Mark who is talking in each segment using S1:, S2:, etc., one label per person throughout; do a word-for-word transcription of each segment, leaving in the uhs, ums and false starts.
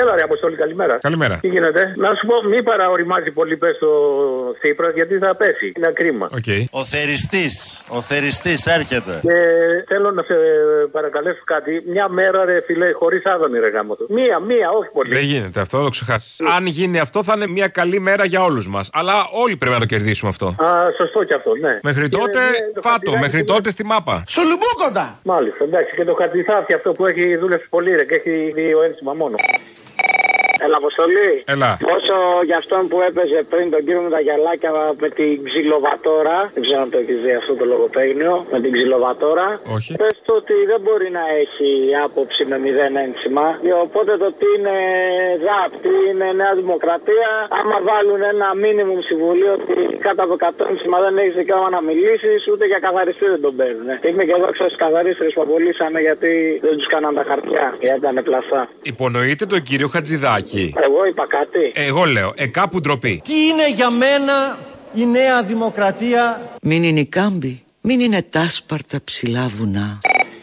S1: Έλα, ρε Αποστόλη, καλημέρα.
S2: Καλημέρα.
S1: Τι γίνεται? Να σου πω, μη παραοριμάζει πολύ, πες στο Τσίπρας, γιατί θα πέσει. Είναι κρίμα.
S2: Okay.
S3: Ο θεριστής, ο θεριστής έρχεται.
S1: Και θέλω να σε παρακαλέσω κάτι. Μια μέρα, ρε φίλε, χωρίς άδωνη, ρε γάμο του. Μία, μία, όχι πολύ.
S2: Δεν γίνεται αυτό, το ξεχάσεις. Mm. Αν γίνει αυτό, θα είναι μια καλή μέρα για όλους μας. Αλλά όλοι πρέπει να το κερδίσουμε αυτό.
S1: Α, σωστό κι αυτό, ναι.
S2: Μέχρι και τότε, το φάτο, μέχρι τότε στη μάπα.
S4: Σουλουμπούκοντα!
S1: Μάλιστα, εντάξει, και το χαρτιθάφι αυτό που έχει δούλευσει πολύ, ρε, και έχει δύο ένσημα μόνο. Έλα, Αποστολή.
S2: Έλα.
S1: Όσο για αυτόν που έπαιζε πριν τον κύριο με τα γυαλάκια με την ξυλοβατόρα. Δεν ξέρω αν το έχει δει αυτό το λογοπαίγνιο. Με την ξυλοβατόρα.
S2: Όχι.
S1: Πες το ότι δεν μπορεί να έχει άποψη με μηδέν ένσημα. Οπότε το τι είναι ΔΑΠ, τι είναι Νέα Δημοκρατία. Άμα βάλουν ένα μίνιμουμ συμβουλίο ότι κάτω από εκατό ένσημα δεν έχει δικαίωμα να μιλήσει, ούτε για καθαριστή δεν τον παίρνουν. Είμαι και εδώ ξέρω στου καθαρίστρε που απολύσανε γιατί δεν του κάναν τα χαρτιά. Γιατί ήταν πλαστά.
S2: Υπονοείται τον κύριο Χατζηδάκη.
S1: Εγώ είπα κάτι.
S2: Εγώ λέω, ε, κάπου ντροπή.
S4: Τι είναι για μένα η Νέα Δημοκρατία?
S5: Μην είναι η Κάμπη, μην είναι τάσπαρτα ψηλά βουνά.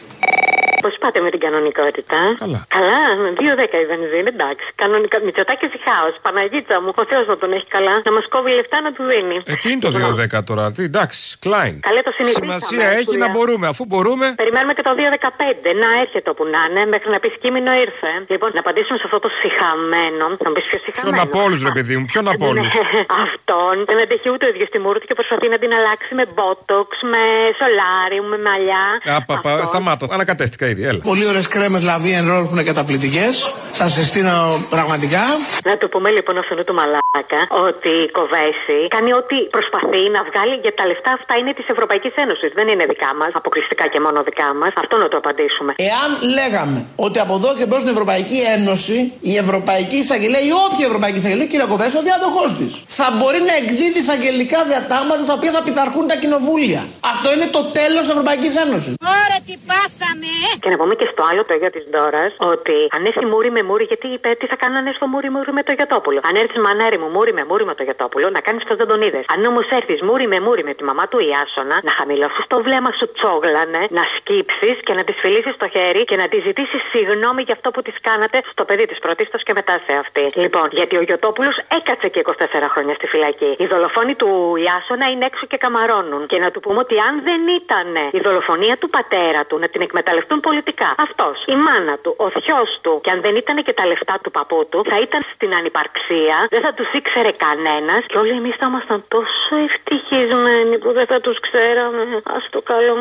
S6: Πώς πάτε με την κανονικότητα?
S2: Καλά.
S6: Καλά, με δύο δέκα η βενζίνη, εντάξει. Κανονικά, Μητσοτάκης η χάος. Παναγίτσα μου, ο Θεός να τον έχει καλά. Να μας κόβει λεφτά να του δίνει.
S2: Ε, τι είναι το δύο δέκα τώρα, τι, εντάξει, Κλάιν.
S6: Καλέ, το συνηθίσαμε.
S2: Σημασία έχει να μπορούμε, αφού μπορούμε.
S6: Περιμένουμε και το δύο δεκαπέντε, να έρχεται όπου να είναι, μέχρι να πει κείμενο ήρθε. Λοιπόν, να απαντήσουμε σε αυτό το συχαμένο. Να μου πει ποιο συχαμένο.
S2: Ποιον από όλους, ρε παιδί μου, ποιον από όλους.
S6: Αυτόν δεν αντέχει ούτε ο ίδιος τη μούρτη και προσπαθεί να την αλλάξει με μπότοξ, με σολάριου, με μαλλιά.
S2: Απαπα, σταμάτα, ανακατεύτηκα ήδη, έλα.
S4: Πολύ ωραίες κρέμες λαβή εν ρόλ που είναι καταπληκτικές. Σας συστήνω πραγματικά.
S6: Να του πούμε λοιπόν αυτού του μαλάκα ότι η Κοβέση κάνει ό,τι προσπαθεί να βγάλει, γιατί τα λεφτά αυτά είναι της Ευρωπαϊκής Ένωσης. Δεν είναι δικά μας, αποκλειστικά και μόνο δικά μας. Αυτό να το απαντήσουμε.
S4: Εάν λέγαμε ότι από εδώ και μπρος στην Ευρωπαϊκή Ένωση η Ευρωπαϊκή Εισαγγελία ή όποια Ευρωπαϊκή Εισαγγελία, κύριε Κοβέση, ο διάδοχός της θα μπορεί να εκδίδει εισαγγελικά διατάγματα στα οποία θα πειθαρχούν τα κοινοβούλια. Αυτό είναι το τέλος της Ευρωπαϊκής Ένωσης.
S6: Ωραία, τι πάθαμε! Και να πούμε και στο άλλο το γιο της Ντόρας ότι αν έρθει μούρι με μούρι, γιατί είπε τι θα κάνω αν έρθω μούρι μούρι με το Γιωτόπουλο. Αν έρθει μανάρι μου μούρι με μούρι με το Γιωτόπουλο, να κάνεις πως δεν τον είδες. Αν όμως έρθεις μούρι με μούρι με τη μαμά του Ιάσονα, να χαμηλώσεις το βλέμμα σου τσόγλανε, να σκύψεις και να της φιλήσεις το χέρι και να της ζητήσεις συγγνώμη για αυτό που της κάνατε στο παιδί της πρωτίστως και μετά σε αυτή. Λοιπόν, γιατί ο Γιωτόπουλος έκατσε και είκοσι τέσσερα χρόνια στη φυλακή. Οι δολοφόνοι του Ιάσονα είναι έξω και καμαρώνουν. Και να του πούμε ότι αν δεν ήταν η δολοφονία του πατέρα του να την εκμεταλλευτούν πολιτικά, αυτός, η μάνα του, ο θειός του, και αν δεν ήταν και τα λεφτά του παππού του, θα ήταν στην ανυπαρξία, δεν θα τους ήξερε κανένας και όλοι εμείς θα ήμασταν τόσο ευτυχισμένοι που δεν θα τους ξέραμε. Ας το καλό.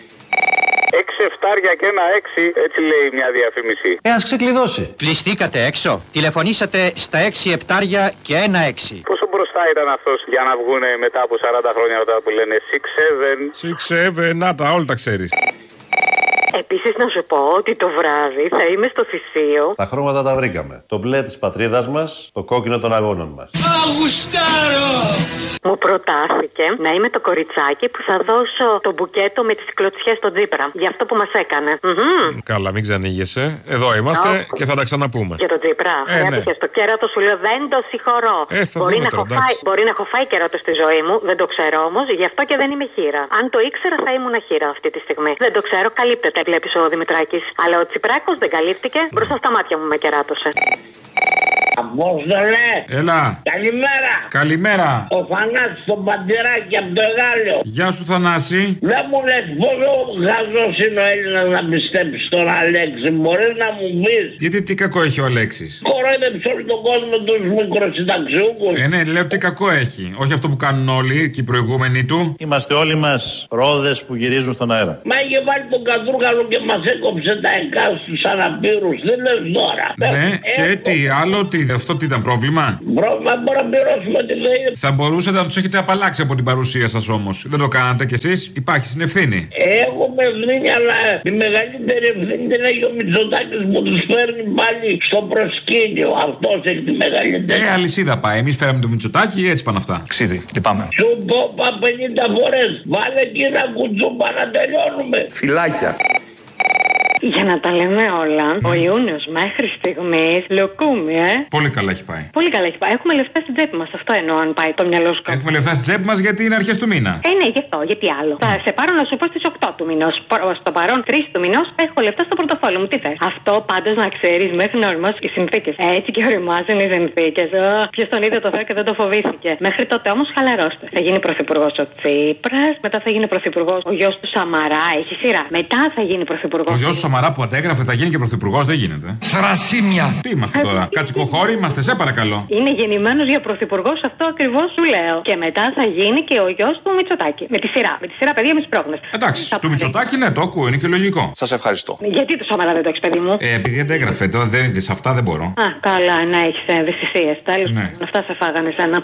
S1: Έξι εφτάρια και ένα έξι, έτσι λέει μια διαφήμιση.
S4: Ε, ας ξεκλειδώσει.
S7: Πληστήκατε έξω. Τηλεφωνήσατε στα έξι επτάρια και ένα έξι.
S1: Πόσο μπροστά ήταν αυτός για να βγουν μετά από σαράντα χρόνια όταν που λένε έξι επτά.
S2: έξι επτά, να τα, όλα τα ξέρεις.
S6: Επίσης να σου πω ότι το βράδυ θα είμαι στο Θησίο.
S8: Τα χρώματα τα βρήκαμε. Το μπλε της πατρίδας μας, το κόκκινο των αγώνων μας.
S6: Αγουστάρω! Μου προτάθηκε να είμαι το κοριτσάκι που θα δώσω το μπουκέτο με τις κλωτσιές στον Τσίπρα. Για αυτό που μας έκανε. Mm-hmm.
S2: Καλά, μην ξανήγεσαι. Εδώ είμαστε oh. και θα τα ξαναπούμε.
S6: Για τον Τσίπρα.
S2: Ε, ναι.
S6: Στο κέρατο σου λέω δεν το συγχωρώ.
S2: Ε,
S6: μπορεί, να
S2: τώρα,
S6: φάει, μπορεί να έχω φάει κέρατο στη ζωή μου, δεν το ξέρω όμως. Γι' αυτό και δεν είμαι χείρα. Αν το ήξερα θα ήμουν χείρα αυτή τη στιγμή. Δεν το ξέρω, καλύπτεται, βλέπεις ο Δημητράκης. Αλλά ο Τσιπράκος δεν καλύφθηκε. Μπροστά στα μάτια μου με κεράτωσε.
S9: Απόστολε!
S2: Έλα!
S9: Καλημέρα!
S2: Καλημέρα!
S9: Ο Θανάσης στον Παντηράκι από το Εγάλεο.
S2: Γεια σου, Θανάση!
S9: Δεν μου λες πόσο γαζός είναι ο Έλληνας να πιστέψει τον Αλέξη. Μπορείς να μου πεις?
S2: Γιατί τι κακό έχει ο Αλέξης?
S9: Κορόιδεψε όλο τον κόσμο τους μικροσυνταξιούχους.
S2: Ε, ναι, λέω τι κακό έχει. Όχι αυτό που κάνουν όλοι και οι προηγούμενοι του.
S8: Είμαστε όλοι μας ρόδες που γυρίζουν στον αέρα.
S9: Μα είχε βάλει τον Κατρούγαλο και μας έκοψε τα εκάς στους αναπήρους. Δεν λες τώρα.
S2: Ναι, και έχω... τι άλλο, τι, αυτό τι ήταν πρόβλημα?
S9: Πρόβλημα μπορεί να πληρώσουμε τη ΔΕΗ.
S2: Θα μπορούσατε να τους έχετε απαλλάξει από την παρουσία σας όμως. Δεν το κάνατε κι εσείς. Υπάρχει συνευθύνη.
S9: Έχουμε ευθύνη, αλλά η μεγαλύτερη ευθύνη την έχει ο Μητσοτάκης που τους φέρνει πάλι στο προσκήνιο. Αυτός έχει τη μεγαλύτερη.
S2: Ε, αλυσίδα πάει. Εμείς φέραμε το Μητσοτάκη, έτσι πάνε αυτά.
S8: Ξίδι, λυπάμαι.
S9: Σου πω πα πενήντα φορές. Βάλε εκεί ένα κουτσούμπα να τελειώνουμε.
S8: Φυλάκια.
S6: Για να τα λέμε όλα, ο Ιούνιος μέχρι στιγμής λοκούμι, ε.
S2: Πολύ καλά έχει πάει.
S6: Πολύ καλά έχει πάει. Έχουμε λεφτά στην τσέπη μας. Αυτό εννοώ, αν πάει το μυαλό σου.
S2: Έχουμε λεφτά στην τσέπη μας γιατί είναι αρχές του μήνα.
S6: Ε, ναι, γι' αυτό, γιατί άλλο. Θα σε πάρω να σου πω στις οκτώ του μηνός. Στο παρόν τρεις του μηνός έχω λεφτά στο πορτοφόλι μου. Τι θες. Αυτό πάντως να ξέρεις μέχρι να οριμάσουν οι συνθήκες. Έτσι και οριμάζουν οι συνθήκες. Ποιος τον είδε το Θεό και δεν το φοβήθηκε. Μέχρι τότε όμως χαλαρώστε. Θα γίνει πρωθυπουργός ο Τσίπρας, μετά θα γίνει πρωθυπουργός ο γιος του Σαμαρά. Έχει σειρά. Μετά θα γίνει πρωθυπουργός.
S2: Ο γιος του Σαμαρά που αντέγραφε θα γίνει και πρωθυπουργός, δεν γίνεται. Θρασίμια! Τι είμαστε τώρα, κατσικοχώροι είμαστε, σε παρακαλώ.
S6: Είναι γεννημένος για πρωθυπουργός, αυτό ακριβώς σου λέω. Και μετά θα γίνει και ο γιος του Μητσοτάκη. Με τη σειρά, με τη σειρά παιδιά, με τις πρόκνες.
S2: Εντάξει, του Μητσοτάκη ναι, το ακούω, είναι και λογικό.
S10: Σας ευχαριστώ.
S6: Γιατί το Σαμαρά δεν το έχεις, παιδί μου?
S2: Ε, επειδή αντέγραφε, τώρα δεν είδε, αυτά δεν μπορώ.
S6: Α, καλά, να έχεις ευαισθησίες. Τέλος,
S2: ναι.
S6: Αυτά σε φάγανε σένα.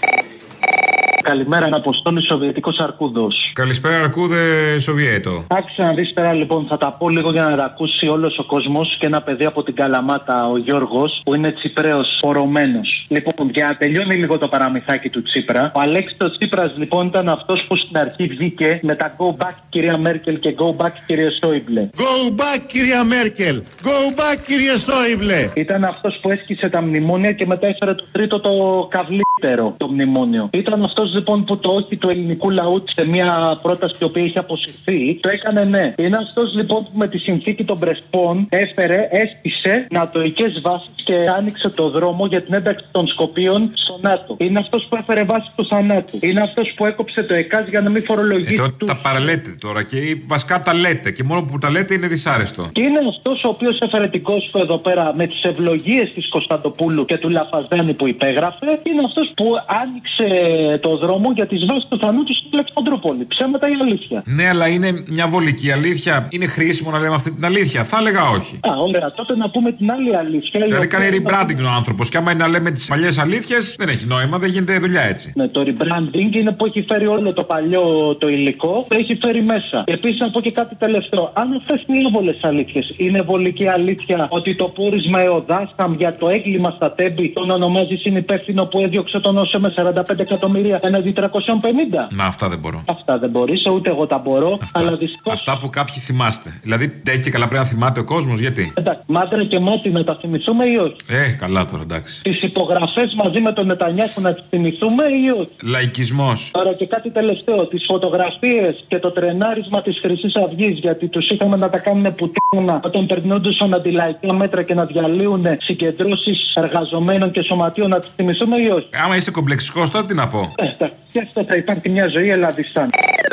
S11: Καλημέρα, Αποστόλη Σοβιετικός Αρκούδος.
S2: Καλησπέρα, Αρκούδε Σοβιέτο.
S11: Άκουσα να δεις τώρα, λοιπόν, θα τα πω λίγο για να τα ακούσει όλος ο κόσμος και ένα παιδί από την Καλαμάτα, ο Γιώργος, που είναι Τσιπρέος, πορωμένος. Λοιπόν, για να τελειώνει λίγο το παραμυθάκι του Τσίπρα, ο Αλέξης ο Τσίπρας, λοιπόν, ήταν αυτός που στην αρχή βγήκε με τα go back κυρία Μέρκελ και go back κύριε Σόιμπλε.
S12: Go back κυρία Μέρκελ, go back κύριε Σόιμπλε.
S11: Ήταν αυτός που έσκησε τα μνημόνια και μετά έφερε το τρίτο το καβλύτερο το μνημόνιο. Ήταν αυτός λοιπόν που το όχι του ελληνικού λαού σε μια πρόταση η οποία είχε αποσυρθεί, το έκανε ναι. Είναι αυτός λοιπόν που με τη συνθήκη των Πρεσπών έφερε, έστησε νατοικές βάσεις και άνοιξε το δρόμο για την ένταξη των Σκοπίων στο ΝΑΤΟ. Είναι αυτός που έφερε βάση του θανάτου. Είναι αυτός που έκοψε το ΕΚΑΣ για να μην φορολογήσει.
S2: Ε,
S11: τους...
S2: Τα παραλέτε τώρα και βασικά τα λέτε και μόνο που τα λέτε είναι δυσάρεστο.
S11: Και είναι αυτός ο οποίος έφερε την Κόσφο εδώ πέρα με τις ευλογίες της Κωνσταντοπούλου και του Λαφαζάνη που υπέγραφε. Είναι αυτός που άνοιξε το δρόμο για τις βάσεις του θανάτου στην Αλεξανδρούπολη. Ψέματα ή αλήθεια?
S2: Ναι, αλλά είναι μια βολική αλήθεια. Είναι χρήσιμο να λέμε αυτή την αλήθεια? Θα έλεγα όχι.
S11: Α, ωραία, τότε να πούμε την άλλη αλήθεια.
S2: Δηλαδή κάνει rebranding ο άνθρωπος. Και άμα είναι να λέμε τις παλιές αλήθειες, δεν έχει νόημα, δεν γίνεται δουλειά έτσι.
S11: Ναι, το rebranding είναι που έχει φέρει όλο το παλιό το υλικό, το έχει φέρει μέσα. Επίσης, να πω και κάτι τελευταίο. Αν αυτές είναι άβολες αλήθειες, είναι βολική αλήθεια ότι το πόρισμα Εοδάσταμ για το έγκλημα στα Τέμπη τον ονομάζει συνυπεύθυνο που έδιωξε τον Όσε με σαράντα πέντε εκατομμύρια έναντι τριακόσια πενήντα?
S2: Να, αυτά δεν μπορώ.
S11: Αυτά δεν μπορείς, ούτε εγώ τα μπορώ.
S2: Αυτά,
S11: αλλά δυστυχώς...
S2: αυτά που κάποιοι θυμάστε. Δηλαδή, τέτοια και καλά πρέπει να θυμάται ο κόσμος, γιατί?
S11: Εντάξει, μάντρα και μάτι να τα θυμηθούμε ή όχι?
S2: Ε, καλά τώρα, εντάξει.
S11: Τις υπογραφές μαζί με τον Νετανιάχου να τις θυμηθούμε ή όχι?
S2: Λαϊκισμός.
S11: Τώρα και κάτι τελευταίο. Τις φωτογραφίες και το τρενάρισμα της Χρυσής Αυγής, γιατί τους είχαμε να τα κάνουν πουτίνα όταν περνούντουσαν αντιλαϊκά μέτρα και να διαλύουν συγκεντρώσεις εργαζομένων και σωματείων, να τις θυμηθούμε ή όχι?
S2: Άμα είσαι κομπλεξικός, τότε τι να πω.
S11: Ε, και αυτό θα υπάρχει μια ζωή ελλαδιστάν.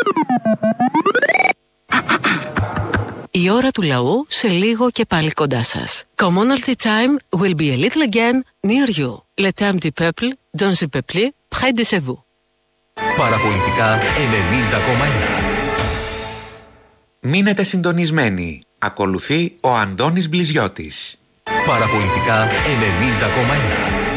S13: Η ώρα του λαού σε λίγο και πάλι κοντά σας. Commonalty time will be a little again near you. Le temps du peuple, dans le peuple, près de chez vous.
S14: Παραπολιτικά ενενήντα κόμμα ένα. Μείνετε συντονισμένοι. Ακολουθεί ο Αντώνης Μπλιζιώτης.
S15: Παραπολιτικά ενενήντα κόμμα ένα.